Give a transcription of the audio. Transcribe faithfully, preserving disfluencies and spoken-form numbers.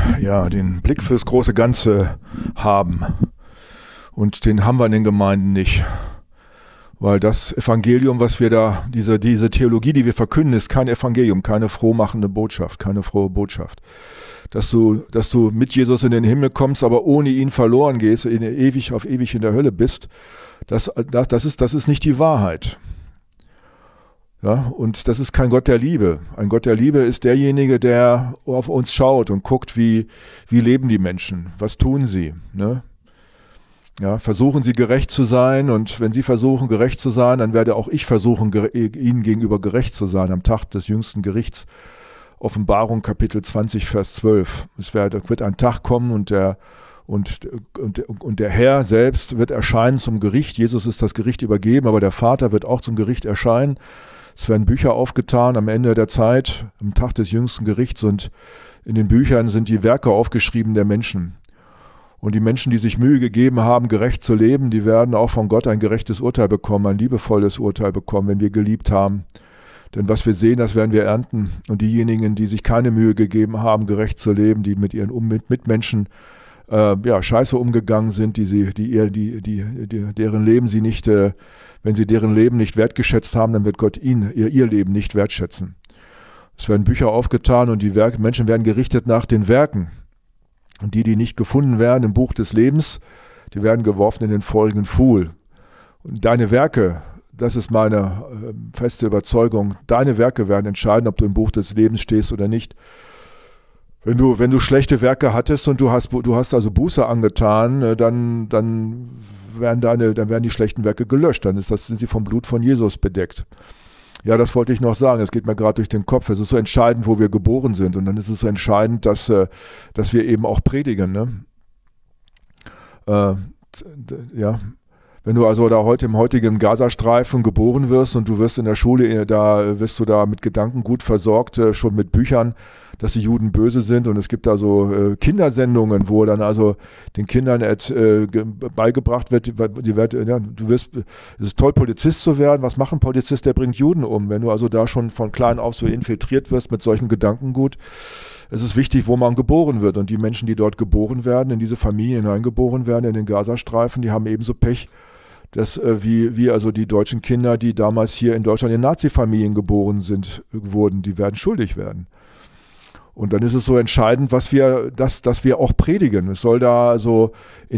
ja, den Blick fürs große Ganze haben. Und den haben wir in den Gemeinden nicht. Weil das Evangelium, was wir da, diese, diese Theologie, die wir verkünden, ist kein Evangelium, keine frohmachende Botschaft, keine frohe Botschaft. Dass du, dass du mit Jesus in den Himmel kommst, aber ohne ihn verloren gehst, in ewig, auf ewig in der Hölle bist, das, das, das, ist, das ist nicht die Wahrheit. Ja, und das ist kein Gott der Liebe. Ein Gott der Liebe ist derjenige, der auf uns schaut und guckt, wie, wie leben die Menschen, was tun sie, ne? Ja, versuchen sie gerecht zu sein, und wenn sie versuchen gerecht zu sein, dann werde auch ich versuchen, ihnen gegenüber gerecht zu sein am Tag des jüngsten Gerichts. Offenbarung Kapitel zwanzig, Vers zwölf. Es wird, wird ein Tag kommen und der, und, und, und der Herr selbst wird erscheinen zum Gericht. Jesus ist das Gericht übergeben, aber der Vater wird auch zum Gericht erscheinen. Es werden Bücher aufgetan am Ende der Zeit, am Tag des jüngsten Gerichts, und in den Büchern sind die Werke aufgeschrieben der Menschen. Und die Menschen, die sich Mühe gegeben haben, gerecht zu leben, die werden auch von Gott ein gerechtes Urteil bekommen, ein liebevolles Urteil bekommen, wenn wir geliebt haben. Denn was wir sehen, das werden wir ernten. Und diejenigen, die sich keine Mühe gegeben haben, gerecht zu leben, die mit ihren um Mitmenschen äh, ja, scheiße umgegangen sind, die sie, die ihr, die, die, die, deren Leben sie nicht, äh, wenn sie deren Leben nicht wertgeschätzt haben, dann wird Gott ihn, ihr, ihr Leben nicht wertschätzen. Es werden Bücher aufgetan und die Werke, Menschen werden gerichtet nach den Werken. Und die, die nicht gefunden werden im Buch des Lebens, die werden geworfen in den feurigen Pfuhl. Und deine Werke, das ist meine äh, feste Überzeugung, deine Werke werden entscheiden, ob du im Buch des Lebens stehst oder nicht. Wenn du, wenn du schlechte Werke hattest und du hast, du hast also Buße angetan, äh, dann, dann, werden deine, dann werden die schlechten Werke gelöscht. Dann ist das, sind sie vom Blut von Jesus bedeckt. Ja, das wollte ich noch sagen. Es geht mir gerade durch den Kopf. Es ist so entscheidend, wo wir geboren sind. Und dann ist es so entscheidend, dass, äh, dass wir eben auch predigen. Ne? Äh, ja. Wenn du also da heute im heutigen Gazastreifen geboren wirst und du wirst in der Schule, da wirst du da mit Gedanken gut versorgt, äh, schon mit Büchern, dass die Juden böse sind, und es gibt da so äh, Kindersendungen, wo dann also den Kindern jetzt, äh, beigebracht wird, die wird, ja, du wirst, es ist toll, Polizist zu werden. Was macht ein Polizist? Der bringt Juden um. Wenn du also da schon von klein auf so infiltriert wirst mit solchen Gedankengut, es ist wichtig, wo man geboren wird, und die Menschen, die dort geboren werden, in diese Familien hineingeboren werden, in den Gazastreifen, die haben ebenso Pech, dass äh, wie, wie also die deutschen Kinder, die damals hier in Deutschland in Nazi-Familien geboren sind, wurden, die werden schuldig werden. Und dann ist es so entscheidend, was wir, dass, dass wir auch predigen. Es soll da also in